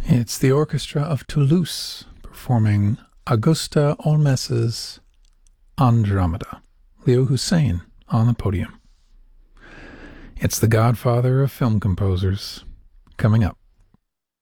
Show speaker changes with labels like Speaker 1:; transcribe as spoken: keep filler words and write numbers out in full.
Speaker 1: It's the Orchestra of Toulouse performing Augusta Olmes's Andromeda. Leo Hussein on the podium. It's the godfather of film composers coming up.